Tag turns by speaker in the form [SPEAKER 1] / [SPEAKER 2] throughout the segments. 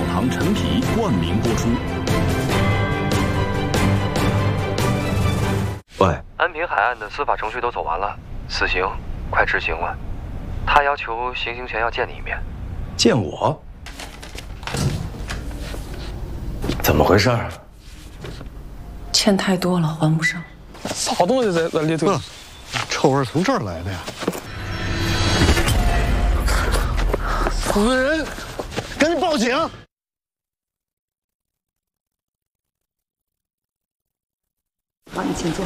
[SPEAKER 1] 堂陈皮冠名播出。
[SPEAKER 2] 喂，
[SPEAKER 3] 安平海岸的司法程序都走完了，死刑快执行了。他要求行刑前要见你一面。
[SPEAKER 2] 见我？怎么回事？
[SPEAKER 4] 欠太多了，还不上。
[SPEAKER 5] 啥东西在里头？臭味从这儿来的呀！死人！赶紧报警！
[SPEAKER 4] 好，你请坐。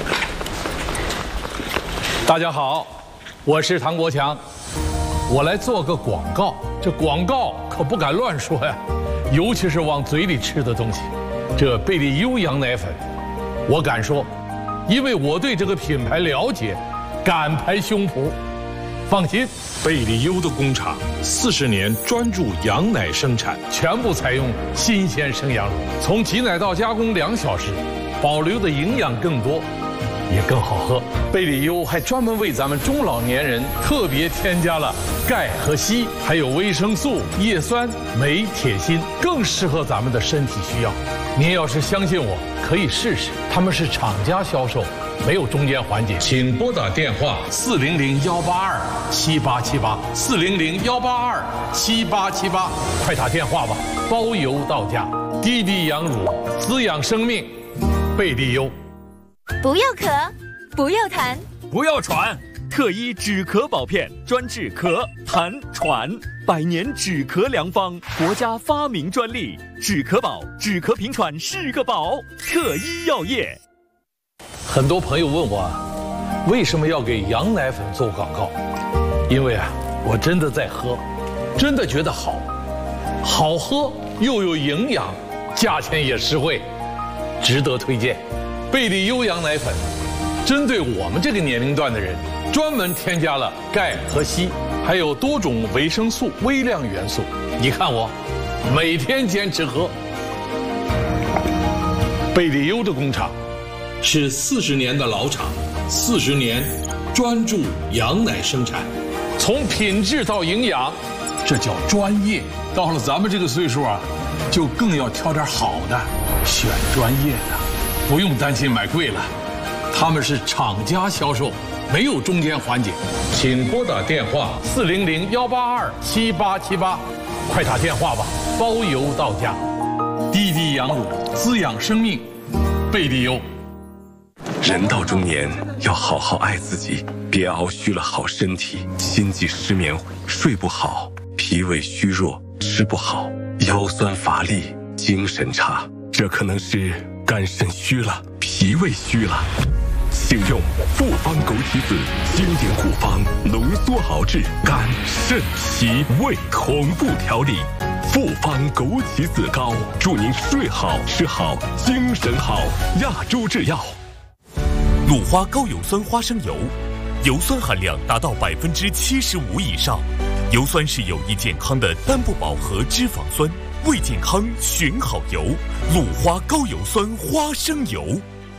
[SPEAKER 6] 大家好，我是唐国强，我来做个广告。这广告可不敢乱说呀，尤其是往嘴里吃的东西。这贝利优羊奶粉，我敢说，因为我对这个品牌了解，敢拍胸脯。放心，
[SPEAKER 7] 贝利优的工厂40年专注羊奶生产，
[SPEAKER 6] 全部采用新鲜生羊乳，从挤奶到加工2小时，保留的营养更多，也更好喝。贝利优还专门为咱们中老年人特别添加了钙和硒，还有维生素、叶酸、镁、铁、锌，更适合咱们的身体需要。您要是相信我，可以试试，他们是厂家销售，没有中间环节。请拨打电话400-182-7878，400-182-7878，快打电话吧，包邮到家。滴滴羊乳，滋养生命，贝利优。
[SPEAKER 8] 不要咳，不要痰，
[SPEAKER 9] 不要喘，特医止咳保片，专治咳、痰、喘，100年止咳良方，国家发明专利，止咳宝，止咳平喘是个宝，特医药业。
[SPEAKER 6] 很多朋友问我，为什么要给羊奶粉做广告？因为我真的在喝，真的觉得好，好喝又有营养，价钱也实惠，值得推荐。贝利优羊奶粉，针对我们这个年龄段的人，专门添加了钙和硒，还有多种维生素、微量元素。你看我，每天坚持喝。贝利优的工厂是40年的老厂，40年专注羊奶生产，从品质到营养，这叫专业。到了咱们这个岁数就更要挑点好的，选专业的。不用担心买贵了，他们是厂家销售，没有中间环节。请拨打电话400-182-7878，快打电话吧，包邮到家。滴滴羊乳，滋养生命，贝利优。
[SPEAKER 10] 人到中年要好好爱自己，别熬虚了好身体，心悸失眠，睡不好，脾胃虚弱，吃不好，腰酸乏力，精神差，这可能是肝肾虚了，脾胃虚了。请用复方枸杞子经典古方浓缩熬制肝肾脾胃同步调理，复方枸杞子膏，祝您睡好吃好精神好。亚洲制药。
[SPEAKER 9] 鲁花高油酸花生油，油酸含量达到75%以上，油酸是有益健康的单不饱和脂肪酸，为健康选好油。鲁花高油酸花生油，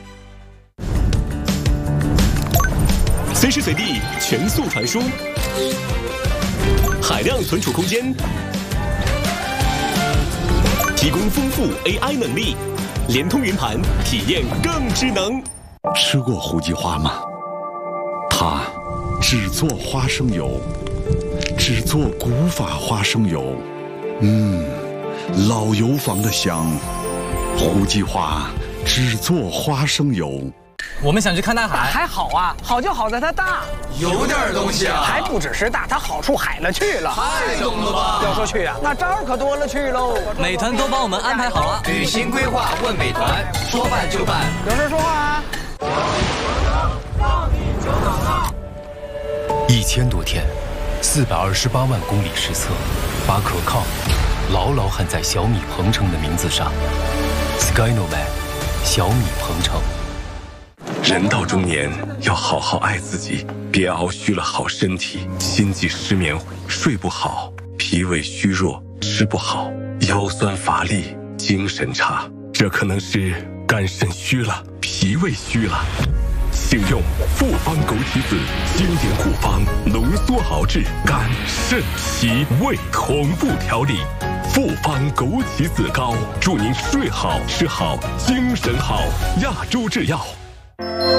[SPEAKER 11] 随时随地全速传输，海量存储空间，提供丰富 AI 能力，联通云盘，体验更智能。
[SPEAKER 1] 吃过胡姬花吗？它只做花生油，只做古法花生油，老油坊的香。胡姬花只做花生油。
[SPEAKER 12] 我们想去看大海，
[SPEAKER 13] 还好啊，好就好在它大，
[SPEAKER 12] 有点东西啊，
[SPEAKER 13] 还不只是大，它好处海了去了，
[SPEAKER 12] 太懂了吧？
[SPEAKER 13] 要说去啊，那招可多了去喽。
[SPEAKER 12] 美团都帮我们安排好了，旅行规划问美团，说办就办。
[SPEAKER 13] 有事说话啊。
[SPEAKER 14] 1000多天，428万公里实测，把可靠牢牢焊在小米鹏程的名字上。Skynovan， 小米鹏程。
[SPEAKER 10] 人到中年要好好爱自己，别熬虚了好身体，心悸失眠，睡不好，脾胃虚弱，吃不好，腰酸乏力，精神差，这可能是肝肾虚了，脾胃虚了。请用复方枸杞子经典古方浓缩熬制肝肾脾胃同步调理， 复方枸杞子膏，祝您睡好吃好精神好。亚洲制药。